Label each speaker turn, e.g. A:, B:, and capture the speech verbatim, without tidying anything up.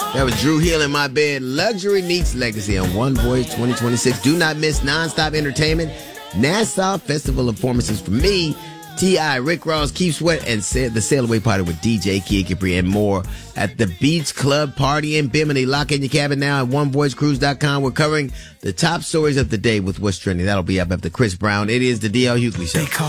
A: That was Drew Hill in my bed. Luxury meets legacy on One Voice twenty twenty-six. Do not miss nonstop entertainment. Nassau Festival of Performances for me, T I, Rick Ross, Keith Sweat, and the Sail Away Party with D J Kid Capri and more at the Beach Club Party in Bimini. Lock in your cabin now at one voice cruise dot com. We're covering the top stories of the day with what's trending. That'll be up after Chris Brown. It is the D L Hughley Show.